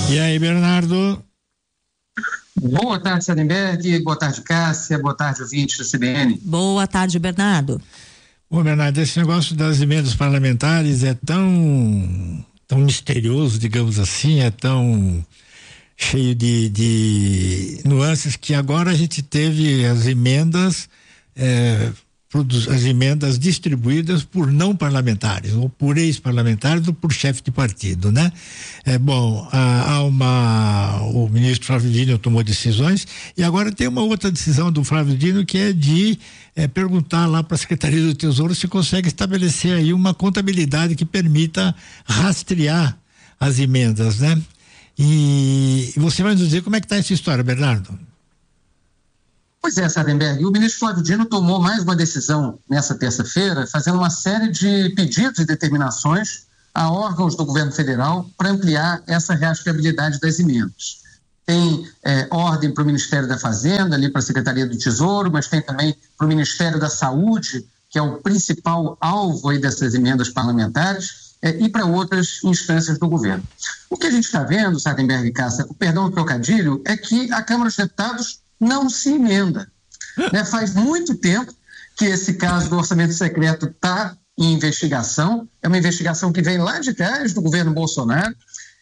E aí, Bernardo? Boa tarde, Sarenberg. Boa tarde, Cássia. Boa tarde, ouvintes da CBN. Boa tarde, Bernardo. Bom, Bernardo, esse negócio das emendas parlamentares é tão misterioso, digamos assim, é tão cheio de nuances que agora a gente teve as emendas distribuídas por não parlamentares, ou por ex-parlamentares, ou por chefe de partido, né? O ministro Flávio Dino tomou decisões, e agora tem uma outra decisão do Flávio Dino, que é de perguntar lá para a Secretaria do Tesouro se consegue estabelecer aí uma contabilidade que permita rastrear as emendas, né? E você vai nos dizer como é que está essa história, Bernardo? Pois é, Sarenberg, o ministro Flávio Dino tomou mais uma decisão nessa terça-feira, fazendo uma série de pedidos e determinações a órgãos do governo federal para ampliar essa rastreabilidade das emendas. Tem ordem para o Ministério da Fazenda, ali para a Secretaria do Tesouro, mas tem também para o Ministério da Saúde, que é o principal alvo aí dessas emendas parlamentares, e para outras instâncias do governo. O que a gente está vendo, Sarenberg e Cássia, o perdão do trocadilho, é que a Câmara dos Deputados não se emenda. Faz muito tempo que esse caso do orçamento secreto está em investigação, é uma investigação que vem lá de trás do governo Bolsonaro,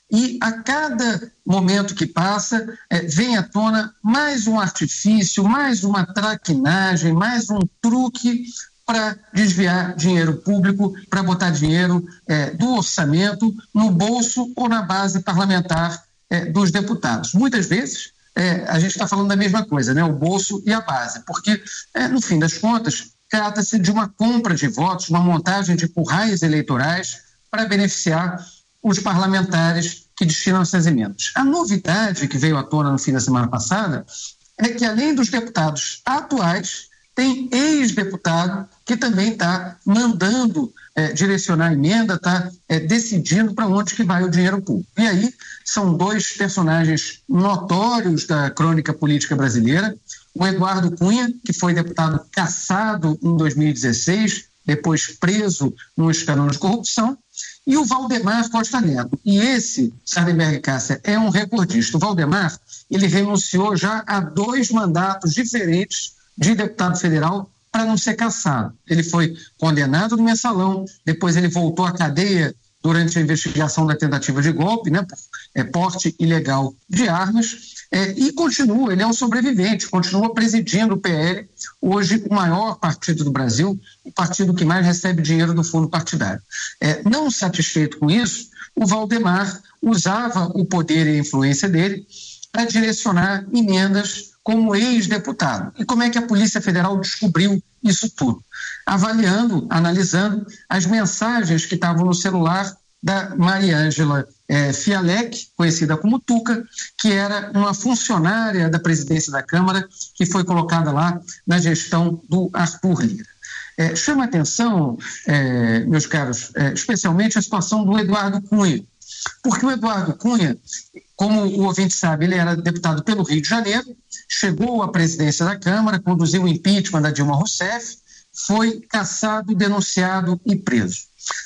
e a cada momento que passa vem à tona mais um artifício, mais uma traquinagem, mais um truque para desviar dinheiro público, para botar dinheiro do orçamento no bolso ou na base parlamentar dos deputados. Muitas vezes a gente está falando da mesma coisa, né? O bolso e a base, porque no fim das contas trata-se de uma compra de votos, uma montagem de currais eleitorais para beneficiar os parlamentares que destinam essas emendas. A novidade que veio à tona no fim da semana passada é que, além dos deputados atuais, tem ex-deputado que também está mandando direcionar a emenda, está decidindo para onde que vai o dinheiro público. E aí são dois personagens notórios da crônica política brasileira: o Eduardo Cunha, que foi deputado cassado em 2016, depois preso num escândalo de corrupção, e o Valdemar Costa Neto. E esse, Sarenberg e Cássia, é um recordista. O Valdemar, ele renunciou já a 2 mandatos diferentes de deputado federal para não ser cassado. Ele foi condenado no mensalão, depois ele voltou à cadeia durante a investigação da tentativa de golpe, né, por porte ilegal de armas, e continua, ele é um sobrevivente, continua presidindo o PL, hoje o maior partido do Brasil, o partido que mais recebe dinheiro do fundo partidário. Não satisfeito com isso, o Valdemar usava o poder e a influência dele para direcionar emendas como ex-deputado. E como é que a Polícia Federal descobriu isso tudo? Avaliando, analisando as mensagens que estavam no celular da Mariângela Fialec, conhecida como Tuca, que era uma funcionária da presidência da Câmara, que foi colocada lá na gestão do Arthur Lira. Chama a atenção, meus caros, especialmente a situação do Eduardo Cunha, porque o Eduardo Cunha, como o ouvinte sabe, ele era deputado pelo Rio de Janeiro, chegou à presidência da Câmara, conduziu o impeachment da Dilma Rousseff, foi cassado, denunciado e preso.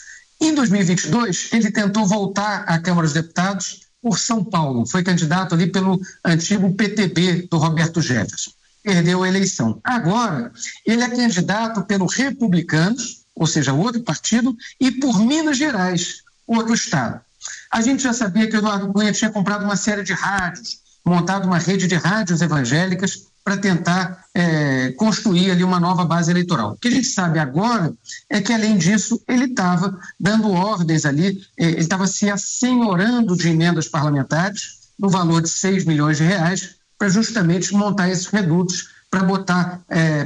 Em 2022, ele tentou voltar à Câmara dos Deputados por São Paulo, foi candidato ali pelo antigo PTB do Roberto Jefferson, perdeu a eleição. Agora, ele é candidato pelo Republicanos, ou seja, outro partido, e por Minas Gerais, outro estado. A gente já sabia que o Eduardo Cunha tinha comprado uma série de rádios, montado uma rede de rádios evangélicas para tentar construir ali uma nova base eleitoral. O que a gente sabe agora é que, além disso, ele estava dando ordens ali, ele estava se assenhorando de emendas parlamentares no valor de 6 milhões de reais para justamente montar esses redutos, para botar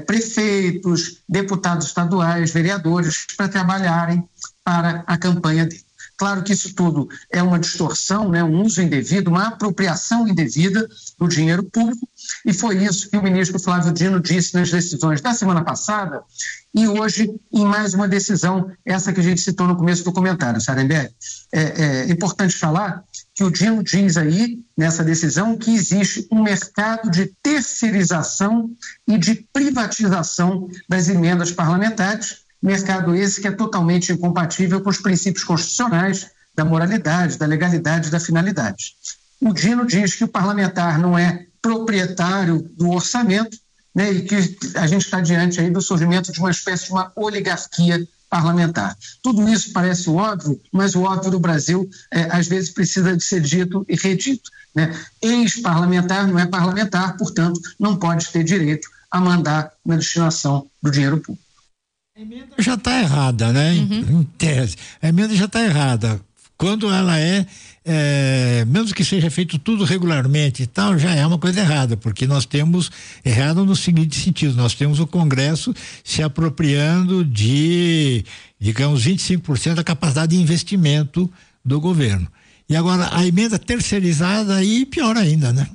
prefeitos, deputados estaduais, vereadores para trabalharem para a campanha dele. Claro que isso tudo é uma distorção, né, um uso indevido, uma apropriação indevida do dinheiro público, e foi isso que o ministro Flávio Dino disse nas decisões da semana passada e hoje em mais uma decisão, essa que a gente citou no começo do comentário, Sarenberg. É importante falar que o Dino diz aí, nessa decisão, que existe um mercado de terceirização e de privatização das emendas parlamentares, mercado esse que é totalmente incompatível com os princípios constitucionais da moralidade, da legalidade e da finalidade. O Dino diz que o parlamentar não é proprietário do orçamento, né, e que a gente está diante aí do surgimento de uma espécie de uma oligarquia parlamentar. Tudo isso parece óbvio, mas o óbvio do Brasil às vezes precisa de ser dito e redito, né? Ex-parlamentar não é parlamentar, portanto, não pode ter direito a mandar na destinação do dinheiro público. A emenda já está errada, né? Em tese. A emenda já está errada. Quando ela mesmo que seja feito tudo regularmente e tal, já é uma coisa errada, porque nós temos errado no seguinte sentido: nós temos o Congresso se apropriando de, digamos, 25% da capacidade de investimento do governo. E agora a emenda terceirizada aí, pior ainda, né?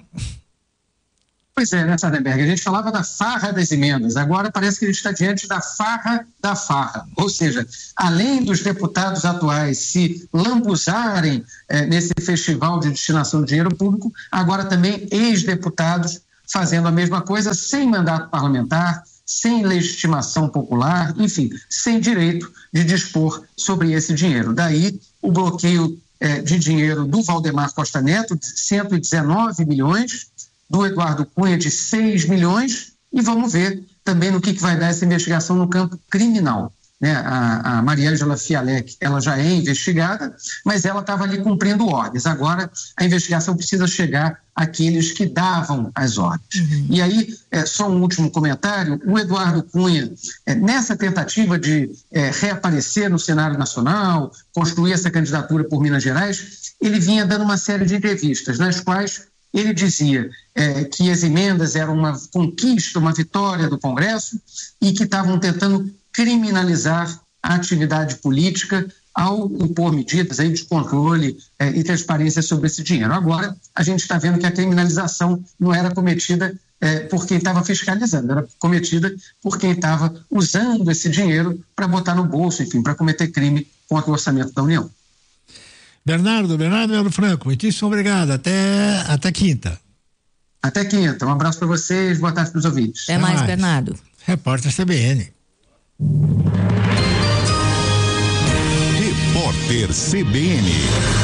Pois é, né, Sardenberg? A gente falava da farra das emendas, agora parece que a gente está diante da farra da farra. Ou seja, além dos deputados atuais se lambuzarem nesse festival de destinação de dinheiro público, agora também ex-deputados fazendo a mesma coisa sem mandato parlamentar, sem legitimação popular, enfim, sem direito de dispor sobre esse dinheiro. Daí o bloqueio de dinheiro do Valdemar Costa Neto, de 119 milhões, do Eduardo Cunha, de 6 milhões, e vamos ver também no que vai dar essa investigação no campo criminal, né? A Mariângela Fialec, ela já é investigada, mas ela estava ali cumprindo ordens. Agora a investigação precisa chegar àqueles que davam as ordens. E aí, só um último comentário: o Eduardo Cunha, nessa tentativa de reaparecer no cenário nacional, construir essa candidatura por Minas Gerais, ele vinha dando uma série de entrevistas, nas quais ele dizia que as emendas eram uma conquista, uma vitória do Congresso, e que estavam tentando criminalizar a atividade política ao impor medidas aí de controle e transparência sobre esse dinheiro. Agora, a gente está vendo que a criminalização não era cometida por quem estava fiscalizando, era cometida por quem estava usando esse dinheiro para botar no bolso, enfim, para cometer crime contra o orçamento da União. Bernardo Melo Franco, muitíssimo obrigado. Até quinta. Até quinta. Um abraço para vocês, boa tarde para os ouvintes. Até mais, Bernardo. Repórter CBN. Repórter CBN.